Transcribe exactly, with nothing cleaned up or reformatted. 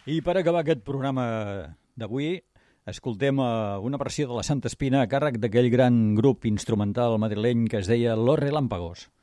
I per acabar aquest programa d'avui, escoltem una versió de la Santa Espina a càrrec d'aquell gran grup instrumental madrileny que es deia Los Relámpagos.